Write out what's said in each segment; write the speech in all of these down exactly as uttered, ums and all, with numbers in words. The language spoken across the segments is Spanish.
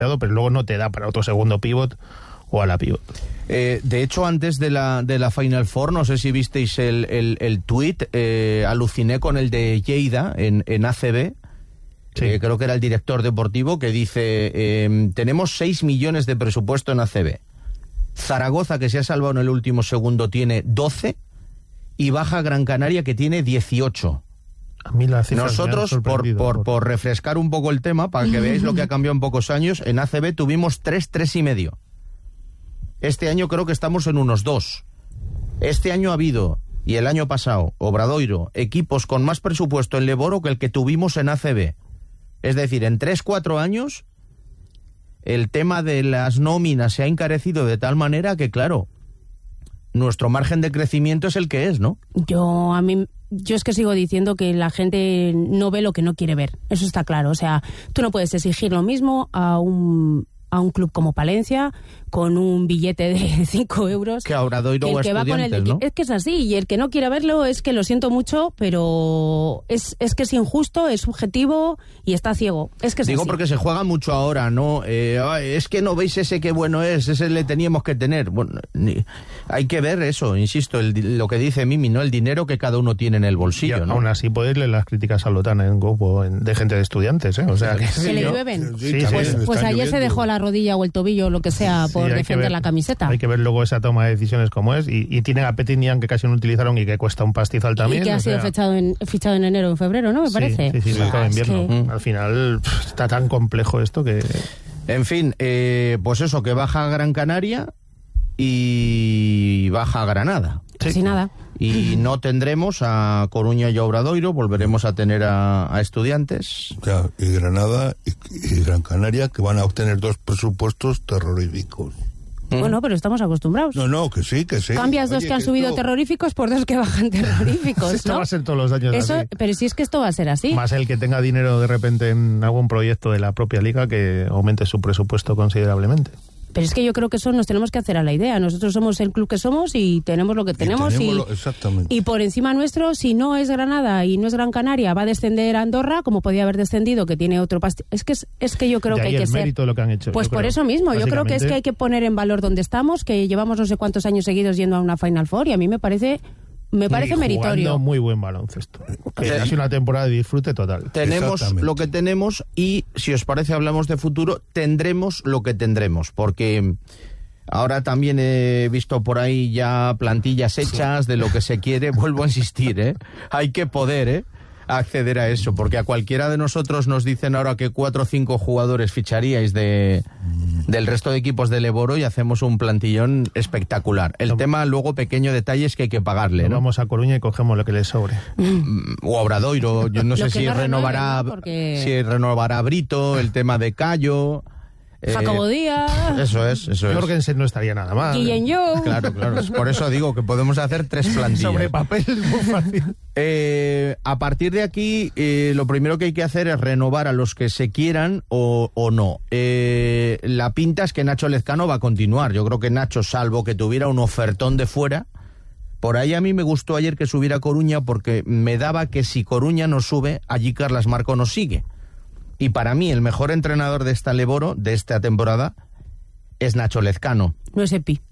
pero luego no te da para otro segundo pívot o a la pívot. Eh, de hecho, antes de la de la Final Four, no sé si visteis el, el, el tuit, eh, aluciné con el de Lleida en, en A C B. Sí. Eh, creo que era el director deportivo, que dice, eh, tenemos seis millones de presupuesto en A C B. Zaragoza, que se ha salvado en el último segundo, tiene doce, y Baja Gran Canaria, que tiene dieciocho. A mí la cifra Nosotros, por, por, por... por refrescar un poco el tema, para que veáis lo que ha cambiado en pocos años, en A C B tuvimos tres, tres y medio. Este año creo que estamos en unos dos. Este año ha habido, y el año pasado, Obradoiro, equipos con más presupuesto en Leboro que el que tuvimos en A C B. Es decir, en tres, cuatro años, el tema de las nóminas se ha encarecido de tal manera que, claro, nuestro margen de crecimiento es el que es, ¿no? Yo, a mí, yo es que sigo diciendo que la gente no ve lo que no quiere ver. Eso está claro. O sea, tú no puedes exigir lo mismo a un... a un club como Palencia, con un billete de cinco euros. Que Obradoiro o Estudiantes, ¿no? Es que es así, y el que no quiera verlo es que lo siento mucho, pero es, es que es injusto, es subjetivo y está ciego. Es que es Digo así. Porque se juega mucho ahora, ¿no? Eh, es que no veis ese que bueno es, ese le teníamos que tener. Bueno, ni, hay que ver eso, insisto, el, lo que dice Mimi, ¿no? El dinero que cada uno tiene en el bolsillo, y ¿no? Aún así podéis leer las críticas a Lotana en grupo de gente de estudiantes, ¿eh? O sea, que ¿Se sí, le ¿no? llueven? Sí, Sí, pues, sí, pues ayer lloviendo. Se dejó la rodilla o el tobillo, lo que sea, por sí, defender ver, la camiseta. Hay que ver luego esa toma de decisiones como es. Y, y tienen a Petinian, que casi no utilizaron y que cuesta un pastizal también. Y que ha sido sea... fichado, en, fichado en enero o en febrero, ¿no? Me sí, parece. Sí, sí, sí, ah, invierno. Que... Al final pff, está tan complejo esto que... En fin, eh, pues eso, que baja Gran Canaria y baja Granada. Casi sí. nada. Y no tendremos a Coruña y a Obradoiro, volveremos a tener a, a Estudiantes. O sea, y Granada y, y Gran Canaria, que van a obtener dos presupuestos terroríficos. Bueno, pero estamos acostumbrados. No, no, que sí, que sí. Cambias dos Oye, que han que subido esto... terroríficos por dos que bajan terroríficos, esto ¿no? va a ser todos los años Eso, así. Pero si es que esto va a ser así. Más el que tenga dinero de repente en algún proyecto de la propia liga que aumente su presupuesto considerablemente. Pero es que yo creo que eso nos tenemos que hacer a la idea. Nosotros somos el club que somos y tenemos lo que tenemos. Y, tenemos y, lo, exactamente. y por encima nuestro, si no es Granada y no es Gran Canaria, va a descender a Andorra, como podía haber descendido, que tiene otro pasti... Es que, es, es que yo creo de que ahí hay el que mérito ser... de lo que han hecho. Pues por creo, eso mismo, yo creo que es que hay que poner en valor donde estamos, que llevamos no sé cuántos años seguidos yendo a una Final Four y a mí me parece... Me parece meritorio. Muy buen baloncesto. Que ha sido una temporada de disfrute total. Tenemos lo que tenemos y, si os parece, hablamos de futuro, tendremos lo que tendremos, porque... Ahora también he visto por ahí ya plantillas hechas de lo que se quiere. Vuelvo a insistir, ¿eh? Hay que poder, ¿eh? acceder a eso, porque a cualquiera de nosotros nos dicen ahora que cuatro o cinco jugadores ficharíais de del resto de equipos del Leboro y hacemos un plantillón espectacular. El no, tema, luego, pequeño detalle es que hay que pagarle, ¿no? Vamos a Coruña y cogemos lo que les sobre. O a Obradoiro, yo no sé si no renovará, renueve, ¿no? Porque... si renovará Brito, el tema de Cayo... Jacobo eh, Díaz. Eso es, eso es. Jorgensen no estaría nada mal. Guillén Jou. Claro, claro. Por eso digo que podemos hacer tres plantillas. Sobre papel es muy fácil. Eh, a partir de aquí, eh, lo primero que hay que hacer es renovar a los que se quieran o, o no. Eh, la pinta es que Nacho Lezcano va a continuar. Yo creo que Nacho, salvo que tuviera un ofertón de fuera. Por ahí a mí me gustó ayer que subiera Coruña porque me daba que si Coruña no sube, allí Carlas Marco nos sigue. Y para mí el mejor entrenador de esta Leboro, de esta temporada, es Nacho Lezcano. No es Epi.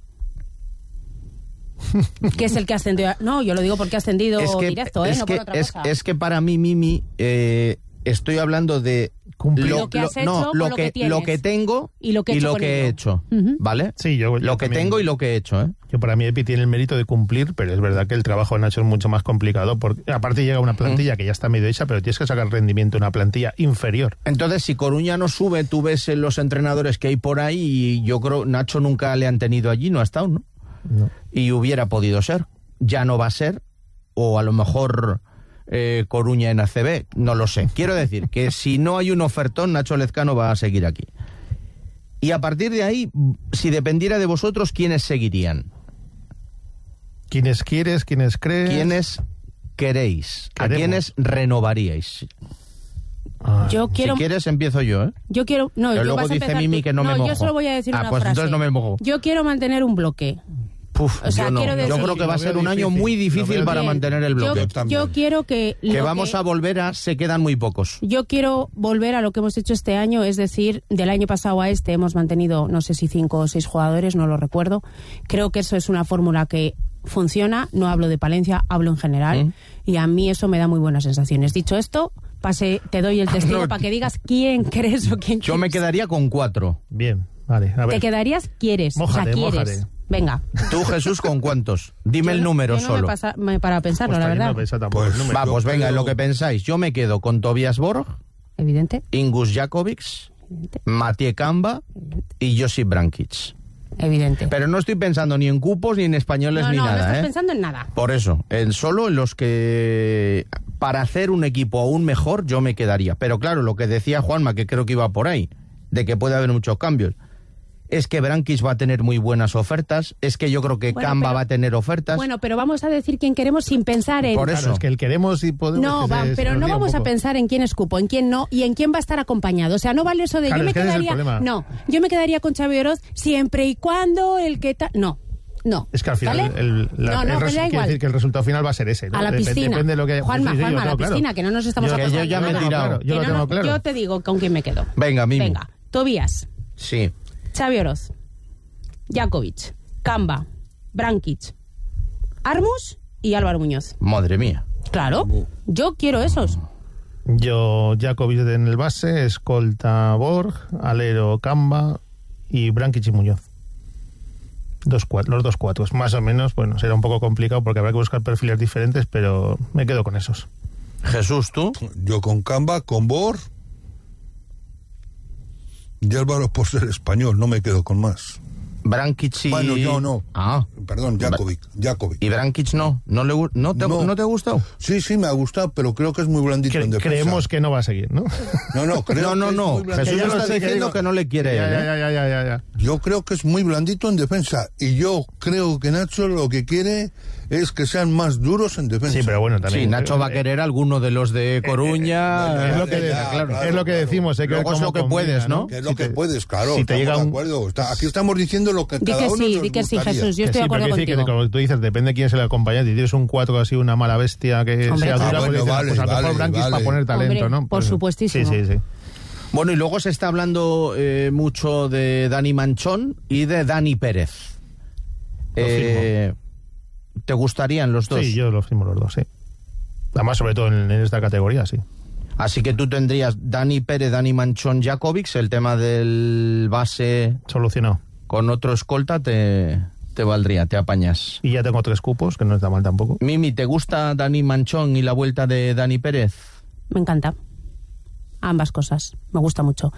Que es el que ha ascendido. No, yo lo digo porque ha ascendido es que, directo, ¿eh? Es no que, por otra es, cosa. Es que para mí, Mimi, eh, estoy hablando de... Cumplir. Lo, lo que has lo, hecho, no, lo, lo que, que lo que tengo y lo que, y he lo hecho, que he hecho, uh-huh. ¿vale? Sí, yo, yo lo que también, tengo y lo que he hecho, ¿eh? Yo para mí Epi tiene el mérito de cumplir, pero es verdad que el trabajo de Nacho es mucho más complicado, porque aparte llega una plantilla uh-huh. que ya está medio hecha, pero tienes que sacar rendimiento de una plantilla inferior. Entonces, si Coruña no sube, tú ves los entrenadores que hay por ahí y yo creo Nacho nunca le han tenido allí, no ha estado, ¿no? No. Y hubiera podido ser, ya no va a ser, o a lo mejor... Eh, Coruña en A C B, no lo sé. Quiero decir que si no hay un ofertón, Nacho Lezcano va a seguir aquí. Y a partir de ahí, si dependiera de vosotros, ¿quiénes seguirían? ¿Quiénes quieres? ¿Quiénes crees? ¿Quiénes queréis? Queremos. ¿A quiénes renovaríais? Ah. Yo quiero... Si quieres, empiezo yo, ¿eh? Yo quiero... No, pero yo luego vas a dice empezar Mimi tú. que no, no me mojo. yo solo voy a decir ah, una pues frase. entonces no me mojo. Yo quiero mantener un bloque. Puf, O sea, yo no. quiero Yo decir- creo que va a Lo ser veo un año difícil, muy lo difícil veo para bien. mantener el Yo, bloque. también. yo quiero que... Que lo vamos a volver a... Se quedan muy pocos. Yo quiero volver a lo que hemos hecho este año, es decir, del año pasado a este hemos mantenido, no sé si cinco o seis jugadores, no lo recuerdo. Creo que eso es una fórmula que funciona, no hablo de Palencia, hablo en general, ¿Mm? y a mí eso me da muy buenas sensaciones. Dicho esto, pase, te doy el testigo No. para que digas quién crees o quién Yo me quieres. quedaría con cuatro. Bien, vale, a ver. Te quedarías, quieres, Mójate, o sea, quieres. mójate. Venga. ¿Tú, Jesús, con cuántos? Dime Yo el no- número yo no solo. Me pasa, me para pensarlo, Pues la también verdad. no pesa tampoco Pues el número. Va, Yo pues venga, en lo creo- que pensáis. Yo me quedo con Tobias Borg, Evidente. Ingus Jakovic, Mathieu Kamba y Josip Brankic. Evidente. Pero no estoy pensando ni en cupos, ni en españoles, no, ni no, no nada, estás ¿eh? pensando en nada. Por eso, en solo en los que para hacer un equipo aún mejor yo me quedaría. Pero claro, lo que decía Juanma, que creo que iba por ahí, de que puede haber muchos cambios, es que Brankic va a tener muy buenas ofertas, es que yo creo que Bueno, Kamba pero- va a tener ofertas. Bueno, pero vamos a decir quién queremos sin pensar en... Por Claro, eso. es que el queremos y podemos... No, que va, se- se pero nos no lía un vamos a poco. pensar en quién es cupo, en quién no y en quién va a estar acompañado. O sea, no vale eso de Claro, yo me es que ese es el quedaría. problema. No, yo me quedaría con Xavi Oroz siempre y cuando el que tal. No, no. Es que al final ¿vale? el, la- no, no, el que res- da quiere igual. decir que el resultado final va a ser ese, ¿no? A la Dep- piscina. Depende de lo que... Juanma, sí, sí, yo Juanma, lo a la tengo claro. piscina, que no nos estamos Yo- que acostando yo ya me he nada. tirado. Claro, yo Que lo no, tengo no, claro. Yo te digo con quién me quedo. Venga, Mimi. Venga, Tobías, Sí. Xavi Oroz, Jakovic, Kamba, Brankic, Armus y Álvaro Muñoz. Madre mía. Claro, yo quiero esos. Yo, Jakovic en el base, escolta Borg, alero Kamba y Brankic y Muñoz. Dos cuatro, los dos cuatro. Más o menos, bueno, será un poco complicado porque habrá que buscar perfiles diferentes, pero me quedo con esos. Jesús, ¿tú? Yo con Kamba, con Bor y Álvaro por ser español, no me quedo con más. Brankic y... Bueno, yo no. Ah. Perdón, Jakovic, Jakovic. ¿Y Brankic no? ¿No, le, gu- no, te, No. ¿No te ha gustado? Sí, sí, me ha gustado, pero creo que es muy blandito Cre- en defensa. creemos que no va a seguir, ¿no? No, no, creo No, no, que es no. muy blandito. Jesús ya lo está sé, que diciendo digo- que no le quiere ya, él, ya, ¿eh? ya, ya, ya, ya, ya. Yo creo que es muy blandito en defensa y yo creo que Nacho lo que quiere es que sean más duros en defensa. Sí, pero bueno, también... Sí, Nacho va a querer alguno de los de Coruña. Es lo que, Ya, de- ya, claro, es lo que claro. decimos, hay que ver Luego es cómo lo que combina, puedes, ¿no? Que es lo Si que te- puedes, claro, si te estamos llega de un- acuerdo. Está- aquí estamos diciendo lo que Di cada que uno sí, nos di que sí, gustaría. Jesús. Yo Que estoy sí, de acuerdo pero quiere decir contigo. que, como tú dices, depende de quién es el acompañante. Si tienes un cuatro así, una mala bestia que Hombre, sea claro. dura, Ah, pues bueno, dices, vale, pues a lo mejor vale, Branquis vale. para poner talento, Hombre, ¿no? por Pues- supuestísimo. Sí, sí, sí. Bueno, y luego se está hablando eh, mucho de Dani Manchón y de Dani Pérez. Lo Eh, ¿Te gustarían los dos? Sí, yo los firmo los dos, sí. Además, sobre todo en, en esta categoría, sí. Así que tú tendrías Dani Pérez, Dani Manchón, Jakovic, el tema del base Solucionado. con otro escolta te, te valdría, te apañas. Y ya tengo tres cupos, que no está mal tampoco. Mimi, ¿te gusta Dani Manchón y la vuelta de Dani Pérez? Me encanta. Ambas cosas. Me gusta mucho.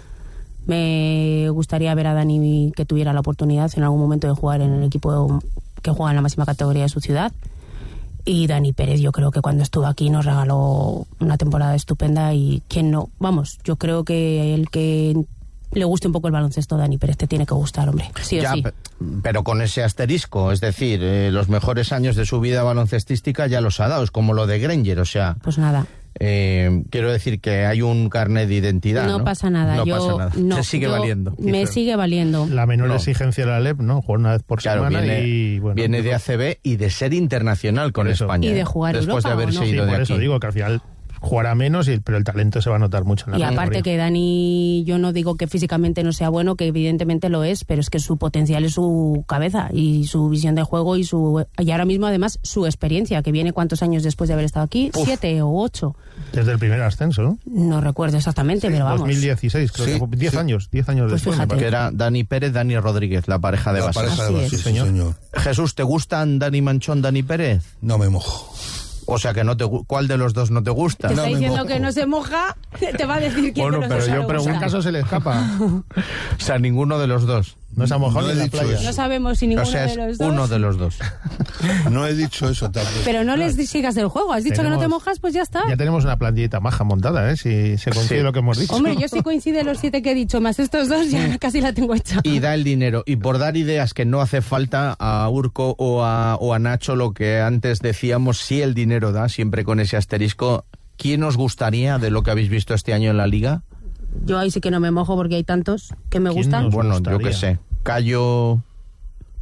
Me gustaría ver a Dani que tuviera la oportunidad en algún momento de jugar en el equipo que juega en la máxima categoría de su ciudad. Y Dani Pérez, yo creo que cuando estuvo aquí nos regaló una temporada estupenda y quién no. Vamos, yo creo que el que le guste un poco el baloncesto, Dani Pérez, te tiene que gustar, hombre. Sí o Ya, sí. pe- pero con ese asterisco, es decir, eh, los mejores años de su vida baloncestística ya los ha dado, es como lo de Granger, o sea, Pues nada. eh, quiero decir que hay un carnet de identidad. No, No pasa nada. No yo, pasa nada. no, Te sigue yo- valiendo. Me Dice- sigue valiendo. La menor No. exigencia de la L E P, ¿no? Jugar una vez por Claro, semana viene, y... Bueno, viene de pues- A C B y de ser internacional con Por eso. España. Y de ¿eh? jugar Después Europa, de haberse ¿o no? Sí, ido por de eso aquí. digo que al final jugará menos, y, pero el talento se va a notar mucho en la Y aparte categoría. que Dani, yo no digo que físicamente no sea bueno, que evidentemente lo es, pero es que su potencial es su cabeza y su visión de juego y su y ahora mismo además su experiencia, que viene cuántos años después de haber estado aquí, Uf. siete o ocho, Desde el primer ascenso, ¿no? no recuerdo exactamente, pero vamos. dos mil dieciséis, creo Sí, que fue. diez sí. años, diez años Pues después. me fíjate. parece. Que era Dani Pérez, Dani Rodríguez, la pareja de La base. pareja Así de es. base, Sí, sí, señor. señor. Jesús, ¿te gustan Dani Manchón, Dani Pérez? No me mojo. O sea, que no te gu- ¿cuál de los dos no te gusta? Te No está me diciendo mojo. que no se moja, te va a decir quién Bueno, de los pero dos yo le gusta. pregunto, ¿acaso se le escapa? O sea, ninguno de los dos. No se ha mojado No ni he en la dicho playa. eso. No sabemos si ninguno O sea, es de los dos. uno de los dos. No he dicho eso tampoco. Pero no les sigas el juego, has dicho que no te Tenemos- mojas, pues ya está. Ya tenemos una plantillita maja montada, ¿eh? Si se coincide Sí. lo que hemos dicho. Hombre, yo sí coincide los siete que he dicho, más estos dos, ya casi la tengo hecha. Y da el dinero. Y por dar ideas que no hace falta a Urco o a, o a Nacho, lo que antes decíamos, sí el dinero da, siempre con ese asterisco. ¿Quién os gustaría de lo que habéis visto este año en la Liga? Yo ahí sí que no me mojo porque hay tantos que me ¿Quién gustan. nos- Bueno, gustaría? yo qué sé. Cayo...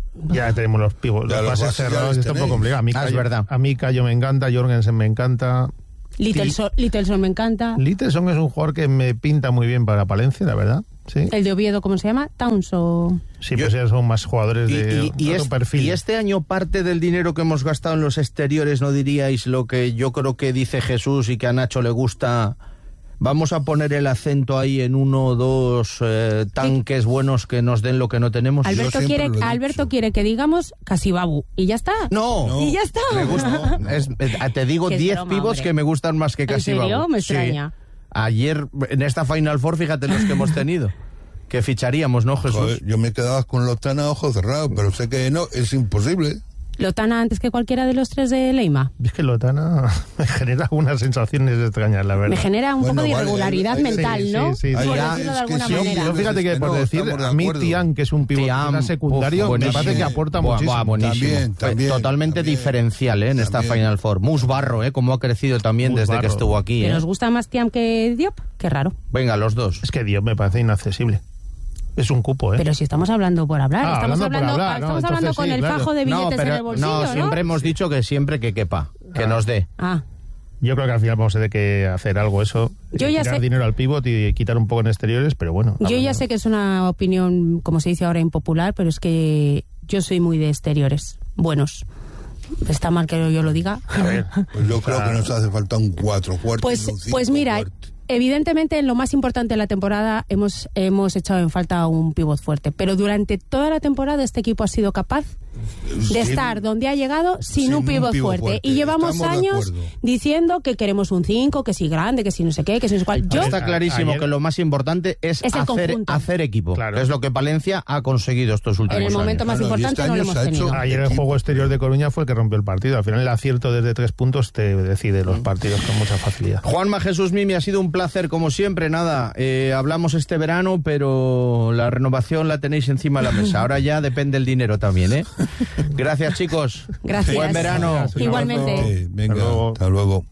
Ya tenemos los pivos, Ya, los los bases bases ya cerrados, los está un poco tenéis. complicado. A mí, Ah, es Cayo, verdad. a mí Cayo me encanta, Jorgensen me encanta. Littleson, Littleson me encanta. Littelson es un jugador que me pinta muy bien para Palencia, la verdad. Sí, El de Oviedo, ¿cómo se llama? Towns o... sí, Yo- pues ya son más jugadores Y, de y- y otro es- perfil. y este año parte del dinero que hemos gastado en los exteriores, ¿no diríais lo que yo creo que dice Jesús y que a Nacho le gusta? Vamos a poner el acento ahí en uno o dos eh, tanques buenos que nos den lo que no tenemos. Alberto siempre quiere, lo he Alberto dicho. quiere que digamos Casibabu. Y ya está. No, No. Y ya está. me gusta. Es- eh, te digo Que es diez broma, pivots hombre. que me gustan más que ¿En casi serio? Me Sí. extraña. Ayer, en esta Final Four, fíjate los que hemos tenido. Que ficharíamos, ¿no, Jesús? Joder, yo me quedaba con Lotana a ojo cerrado, pero sé que no, es imposible. Lotana antes que cualquiera de los tres de Leima. Es que Lotana me genera unas sensaciones extrañas, la verdad. Me genera un Bueno, poco de vale, irregularidad hay- hay- mental, sí, ¿no? sí, sí, Por sí. decirlo Ah, de es que alguna sí, manera. Yo fíjate que, Es que por no, decir, estamos de a mí acuerdo. Tian, que es un pivot Thiam, quizás secundario, uf, me buenísimo. parece que aporta Buah, muchísimo. buah, buenísimo. También, Fue también, Totalmente también. diferencial, ¿eh? En esta También. Final Four. Mus Barro, ¿eh? Como ha crecido también Mus desde que Barro. estuvo aquí, ¿Que ¿eh? nos gusta más Tiam que Diop? Qué raro. Venga, los dos. Es que Dios me parece inaccesible. Es un cupo, ¿eh? Pero si estamos hablando por hablar, Ah, estamos hablando por hablando, hablar, ¿no? estamos hablando Entonces con sí, el claro. fajo de billetes No, en el pero bolsillo, no, ¿no? siempre hemos dicho que siempre que quepa, que Ah. nos dé. Ah, Yo creo que al final vamos a tener que hacer algo eso. Yo eh, ya tirar sé- dinero al pivot y quitar un poco en exteriores, pero bueno. yo vamos ya a- sé que es una opinión, como se dice ahora, impopular, pero es que yo soy muy de exteriores buenos. Está mal que yo lo diga. A ver, Pues yo o creo sea, que nos hace falta un cuatro fuerte. Pues, y un cinco pues mira, fuerte. evidentemente en lo más importante de la temporada hemos, hemos echado en falta un pivot fuerte, pero durante toda la temporada este equipo ha sido capaz de Sin- estar donde ha llegado sin, sin un un pivot pivot fuerte. fuerte. Y llevamos Estamos de años acuerdo. diciendo que queremos un cinco, que si grande, que si no sé qué, que si no sé cuál. Yo, Está clarísimo ayer- que lo más importante es, Es el hacer, conjunto. hacer equipo, Claro. que es lo que Palencia ha conseguido estos últimos en el años. momento más Claro, y importante este no lo año hemos se ha hecho- tenido. Ayer el equipo. juego exterior de Coruña fue el que rompió el partido. Al final el acierto desde tres puntos te decide los partidos con mucha facilidad. Juanma, Jesús, Mimi, ha sido un placer como siempre. Nada, eh, hablamos este verano, pero la renovación la tenéis encima de la mesa. Ahora ya depende el dinero también, ¿eh? Gracias, chicos. Gracias. Buen verano. Gracias. Igualmente. Eh, venga, Hasta luego. hasta luego.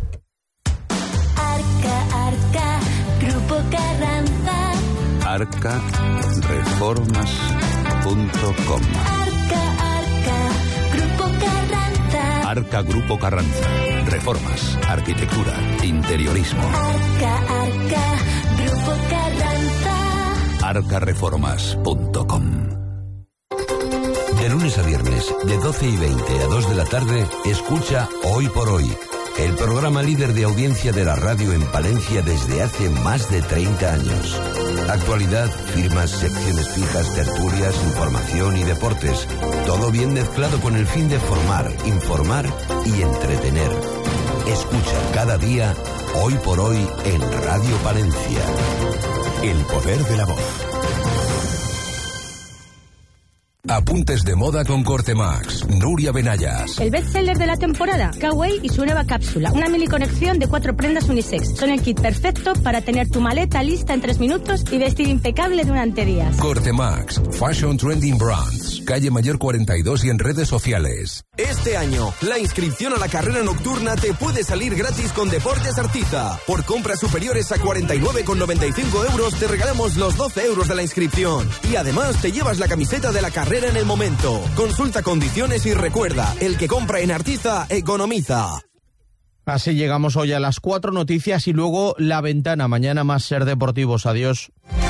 Arca, Arca, Grupo Carranza. arca reformas punto com. Arca, Arca, Grupo Carranza. Arca Grupo Carranza. Reformas, arquitectura, interiorismo. Arca, Arca, Grupo Carranza. arca reformas punto com. De lunes a viernes, de doce y veinte a dos de la tarde, escucha Hoy por Hoy, el programa líder de audiencia de la radio en Palencia desde hace más de treinta años. Actualidad, firmas, secciones fijas, tertulias, información y deportes. Todo bien mezclado con el fin de formar, informar y entretener. Escucha cada día Hoy por Hoy en Radio Palencia. El poder de la voz. Apuntes de moda con Corte Max. Nuria Benayas. El bestseller de la temporada, Kawaii y su nueva cápsula, una mini conexión de cuatro prendas unisex. Son el kit perfecto para tener tu maleta lista en tres minutos y vestir impecable durante días. Corte Max. Fashion Trending Brands. Calle Mayor cuarenta y dos y en redes sociales. Este año, la inscripción a la carrera nocturna te puede salir gratis con Deportes Artiza. Por compras superiores a cuarenta y nueve con noventa y cinco euros te regalamos los doce euros de la inscripción. Y además te llevas la camiseta de la carrera en el momento. Consulta condiciones y recuerda, el que compra en Artiza, economiza. Así llegamos hoy a las cuatro noticias y luego la ventana. Mañana más Ser Deportivos. Adiós.